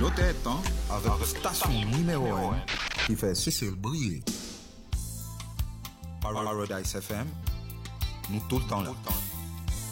nos têtes, hein, avec station numéro 1 qui fait Cécile briller. Paradise FM, nous tout le temps là.